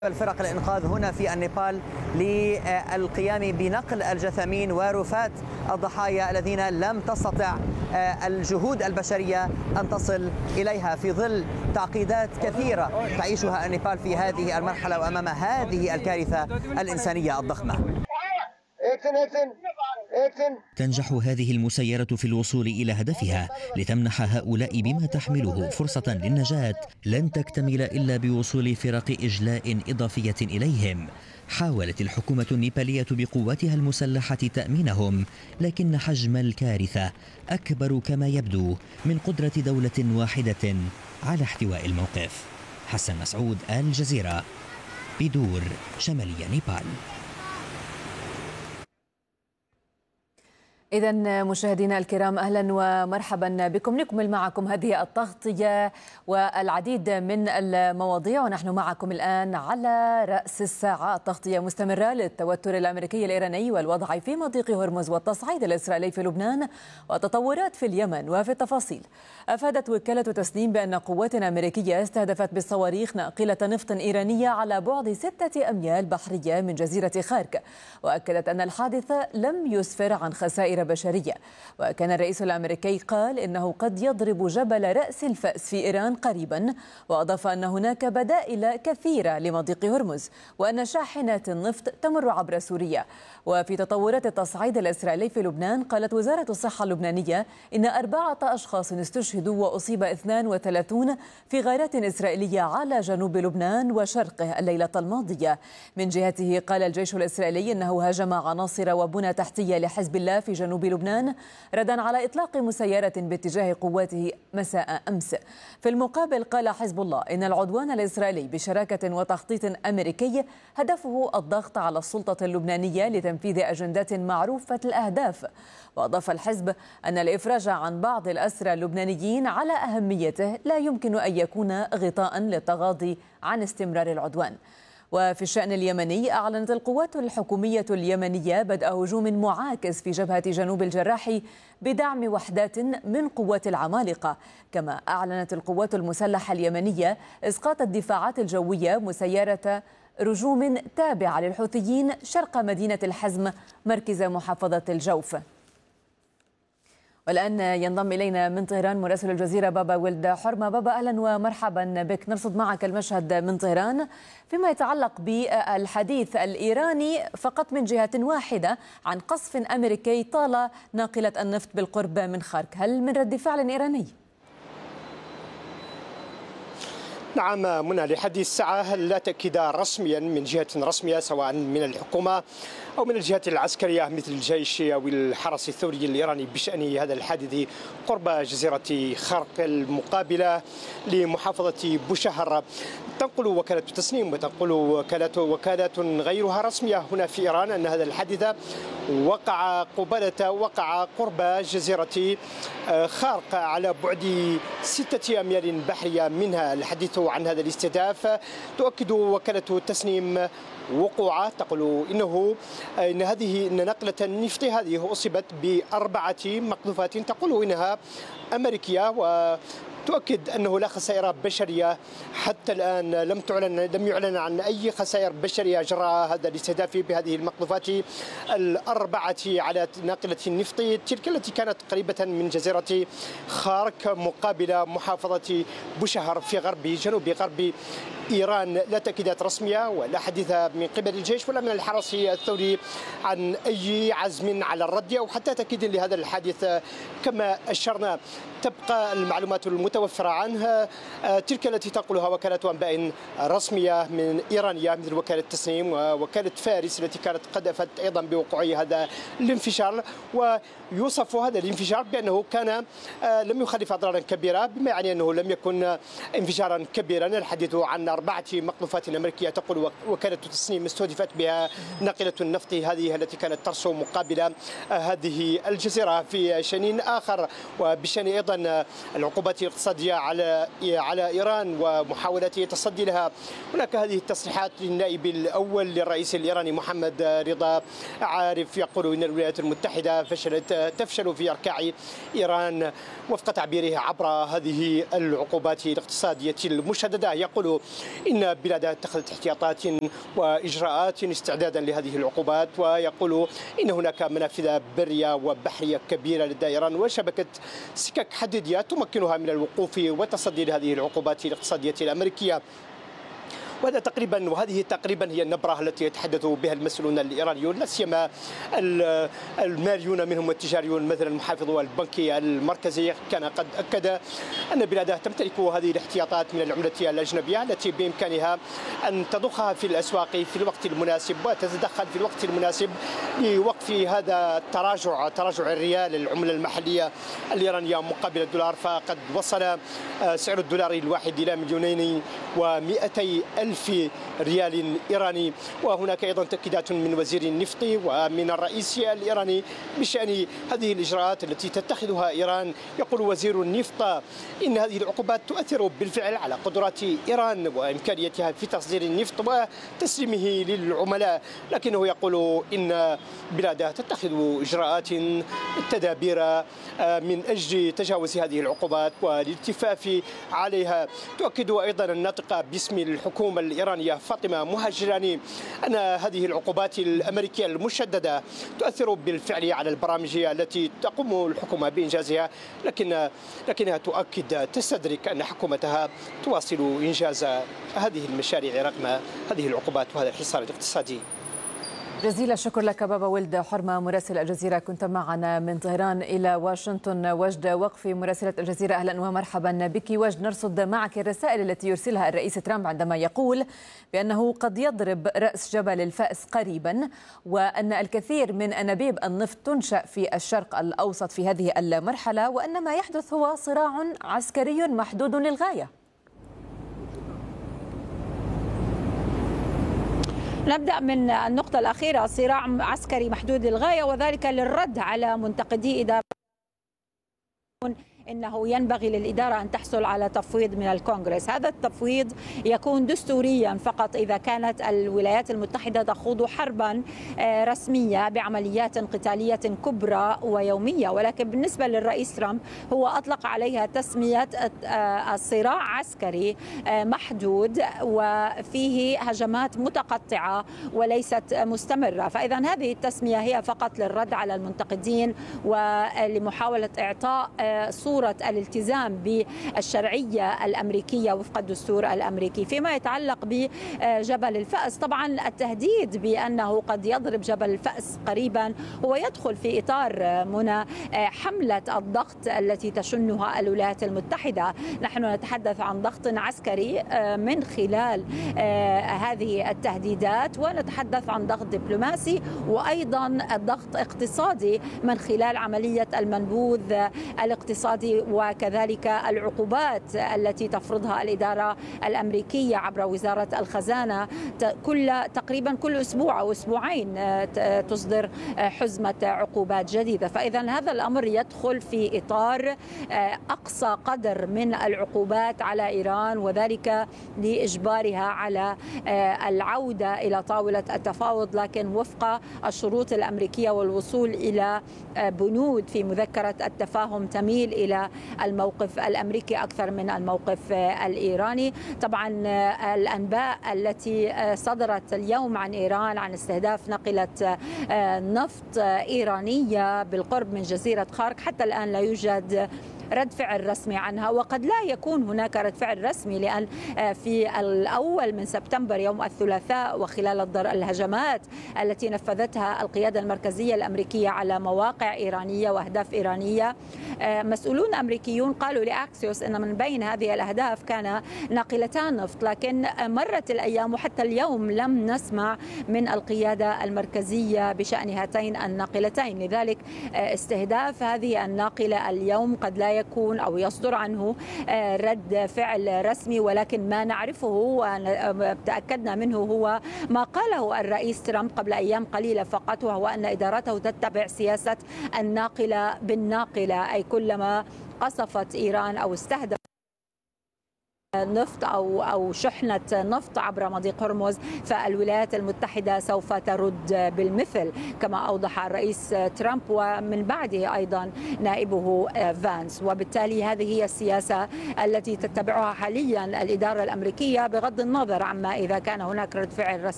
الفرق الإنقاذ هنا في النيبال للقيام بنقل الجثامين ورفات الضحايا الذين لم تستطع الجهود البشرية أن تصل إليها في ظل تعقيدات كثيرة تعيشها النيبال في هذه المرحلة وأمام هذه الكارثة الإنسانية الضخمة. تنجح هذه المسيرة في الوصول إلى هدفها لتمنح هؤلاء بما تحمله فرصة للنجاة لن تكتمل إلا بوصول فرق إجلاء إضافية إليهم. حاولت الحكومة النيبالية بقواتها المسلحة تأمينهم، لكن حجم الكارثة أكبر كما يبدو من قدرة دولة واحدة على احتواء الموقف. حسن مسعود، الجزيرة، بدور شمالية نيبال. إذن مشاهدينا الكرام، أهلا ومرحبا بكم. نكمل معكم هذه التغطية والعديد من المواضيع، ونحن معكم الآن على رأس الساعة. التغطية مستمرة للتوتر الأمريكي الإيراني والوضع في مضيق هرمز والتصعيد الإسرائيلي في لبنان وتطورات في اليمن. وفي التفاصيل، أفادت وكالة تسنيم بأن قوات أمريكية استهدفت بالصواريخ ناقلة نفط إيرانية على بعد 6 أميال بحرية من جزيرة خارك، وأكدت أن الحادث لم يسفر عن خسائر بشرية. وكان الرئيس الأمريكي قال إنه قد يضرب جبل رأس الفأس في إيران قريبا، وأضاف أن هناك بدائل كثيرة لمضيق هرمز وأن شاحنات النفط تمر عبر سوريا. وفي تطورات التصعيد الإسرائيلي في لبنان، قالت وزارة الصحة اللبنانية إن 4 أشخاص استشهدوا وأصيب 32 في غارات إسرائيلية على جنوب لبنان وشرقه الليلة الماضية. من جهته، قال الجيش الإسرائيلي إنه هاجم عناصر وبنى تحتية لحزب الله في جنوب لبنان ردا على إطلاق مسيرة باتجاه قواته مساء أمس. في المقابل، قال حزب الله إن العدوان الإسرائيلي بشراكة وتخطيط أمريكي هدفه الضغط على السلطة اللبنانية لتنفيذ أجندات معروفة الأهداف. وأضاف الحزب أن الإفراج عن بعض الأسرى اللبنانيين على أهميته لا يمكن أن يكون غطاء للتغاضي عن استمرار العدوان. وفي الشأن اليمني، أعلنت القوات الحكومية اليمنية بدء هجوم معاكس في جبهة جنوب الجراح بدعم وحدات من قوات العمالقة. كما أعلنت القوات المسلحة اليمنية إسقاط الدفاعات الجوية مسيرة رجوم تابعة للحوثيين شرق مدينة الحزم مركز محافظة الجوف. والآن ينضم إلينا من طهران مراسل الجزيرة بابا ولد حرمة. بابا، أهلا ومرحبا بك. نرصد معك المشهد من طهران فيما يتعلق بالحديث الإيراني فقط من جهة واحدة عن قصف أمريكي طال ناقلة النفط بالقرب من خارك. هل من رد فعل إيراني؟ نعم منى، لحد الساعة لا تأكيد رسميا من جهة رسمية سواء من الحكومة أو من الجهات العسكرية مثل الجيش أو الحرس الثوري الإيراني بشأن هذا الحادث قرب جزيرة خارك المقابلة لمحافظة بوشهر. تنقل وكالة تسنيم وتنقل وكالات غيرها رسمية هنا في إيران أن هذا الحادث وقع قرب جزيرة خارق على بعد 6 أميال بحرية منها. الحديث عن هذا الاستهداف تؤكد وكالة تسنيم وقوعه، تقول إن نقلة النفط هذه أصيبت ب4 مقذوفات تقول إنها أمريكية، وتؤكد أنه لا خسائر بشرية حتى الآن. لم يعلن عن أي خسائر بشرية جراء هذا الاستهداف بهذه المقذوفات 4 على ناقلة النفط تلك التي كانت قريبة من جزيرة خارك مقابل محافظة بوشهر في جنوب غرب إيران. لا تأكيدات رسمية ولا حديث من قبل الجيش ولا من الحرس الثوري عن أي عزم على الرد أو حتى تأكيد لهذا الحادث. كما أشرنا، تبقى المعلومات المتوفرة عنها تلك التي تنقلها وكالة أنباء رسمية من إيرانية مثل وكالة تسنيم ووكالة فارس التي كانت قد أفادت أيضا بوقوع هذا الانفجار. ويوصف هذا الانفجار بأنه كان لم يخلف أضرارا كبيرة، بما يعني أنه لم يكن انفجارا كبيرا. الحديث عن 4 مقذوفات أمريكية تقول وكالة تسنيم استهدفت بها ناقلة النفط هذه التي كانت ترسو مقابل هذه الجزيرة. في شأن آخر وبشأن أيضا العقوبات الاقتصادية الاقتصادية على إيران ومحاولة التصدي لها. هناك هذه التصريحات للنائب الأول للرئيس الإيراني محمد رضا عارف يقول إن الولايات المتحدة تفشل في إركاع إيران وفق تعبيره عبر هذه العقوبات الاقتصادية المشددة. يقول إن بلاده اتخذت احتياطات وإجراءات استعدادا لهذه العقوبات، ويقول إن هناك منافذ برية وبحرية كبيرة لدى إيران وشبكة سكك حديدية تمكنها من الوقوف والتصدي لهذه العقوبات الاقتصادية الأمريكية. وهذه تقريبا هي النبرة التي يتحدث بها المسؤولون الإيرانيون، لا سيما الماليون منهم التجاريون. مثلا المحافظ البنكي المركزي كان قد أكد أن بلاده تمتلك هذه الاحتياطات من العملة الأجنبية التي بإمكانها أن تضخها في الأسواق في الوقت المناسب وتتدخل في الوقت المناسب لوقف هذا تراجع الريال العملة المحلية الإيرانية مقابل الدولار. فقد وصل سعر الدولار الواحد إلى 2,200,000 ريال إيراني. وهناك أيضا تأكيدات من وزير النفط ومن الرئيس الإيراني بشأن هذه الإجراءات التي تتخذها إيران. يقول وزير النفط إن هذه العقوبات تؤثر بالفعل على قدرات إيران وإمكانيتها في تصدير النفط وتسليمه للعملاء، لكنه يقول إن بلاده تتخذ إجراءات تدابير من أجل تجاوز هذه العقوبات والالتفاف عليها. تؤكد أيضا الناطقة باسم الحكومة الإيرانية فاطمة مهاجراني أن هذه العقوبات الأمريكية المشددة تؤثر بالفعل على البرامج التي تقوم الحكومة بإنجازها، لكنها تستدرك أن حكومتها تواصل إنجاز هذه المشاريع رغم هذه العقوبات وهذا الحصار الاقتصادي. جزيل الشكر لك بابا ولد حرمة مراسل الجزيرة، كنت معنا من طهران إلى واشنطن. وجد وقفي مراسلة الجزيرة، أهلا ومرحبا بك. وجد، نرصد معك الرسائل التي يرسلها الرئيس ترامب عندما يقول بأنه قد يضرب رأس جبل الفأس قريبا، وأن الكثير من أنابيب النفط تنشأ في الشرق الأوسط في هذه المرحلة، وأن ما يحدث هو صراع عسكري محدود للغاية. نبدأ من النقطة الأخيرة، صراع عسكري محدود للغاية، وذلك للرد على منتقدي إدارة إنه ينبغي للإدارة أن تحصل على تفويض من الكونغرس. هذا التفويض يكون دستوريا فقط إذا كانت الولايات المتحدة تخوض حربا رسمية بعمليات قتالية كبرى ويومية، ولكن بالنسبة للرئيس ترامب هو أطلق عليها تسمية الصراع عسكري محدود وفيه هجمات متقطعة وليست مستمرة. فإذا هذه التسمية هي فقط للرد على المنتقدين ولمحاولة إعطاء صورة الالتزام بالشرعية الأمريكية وفق الدستور الأمريكي. فيما يتعلق بجبل الفأس، طبعا التهديد بأنه قد يضرب جبل الفأس قريبا هو يدخل في إطار منى حملة الضغط التي تشنها الولايات المتحدة. نحن نتحدث عن ضغط عسكري من خلال هذه التهديدات، ونتحدث عن ضغط دبلوماسي وأيضا ضغط اقتصادي من خلال عملية المنبوذ الاقتصادي وكذلك العقوبات التي تفرضها الإدارة الأمريكية عبر وزارة الخزانة تقريبا كل أسبوع أو أسبوعين تصدر حزمة عقوبات جديدة. فإذا هذا الأمر يدخل في إطار أقصى قدر من العقوبات على إيران، وذلك لإجبارها على العودة إلى طاولة التفاوض، لكن وفق الشروط الأمريكية والوصول إلى بنود في مذكرة التفاهم تميل إلى الموقف الأمريكي أكثر من الموقف الإيراني. طبعا الأنباء التي صدرت اليوم عن إيران عن استهداف ناقلة نفط إيرانية بالقرب من جزيرة خارق، حتى الآن لا يوجد رد فعل رسمي عنها، وقد لا يكون هناك رد فعل رسمي، لأن في الأول من سبتمبر يوم الثلاثاء وخلال الهجمات التي نفذتها القيادة المركزية الأمريكية على مواقع إيرانية وأهداف إيرانية، مسؤولون أمريكيون قالوا لأكسيوس أن من بين هذه الأهداف كان ناقلتان نفط، لكن مرت الأيام وحتى اليوم لم نسمع من القيادة المركزية بشأن هاتين الناقلتين. لذلك استهداف هذه الناقلة اليوم قد لا يكون أو يصدر عنه رد فعل رسمي، ولكن ما نعرفه وتأكدنا منه هو ما قاله الرئيس ترامب قبل أيام قليلة فقط، وهو أن إدارته تتبع سياسة الناقلة بالناقلة، أي كلما قصفت إيران أو استهدفت نفط أو شحنة نفط عبر مضيق هرمز، فالولايات المتحدة سوف ترد بالمثل كما أوضح الرئيس ترامب ومن بعده أيضا نائبه فانس. وبالتالي هذه هي السياسة التي تتبعها حاليا الإدارة الأمريكية بغض النظر عما إذا كان هناك رد فعل رسمي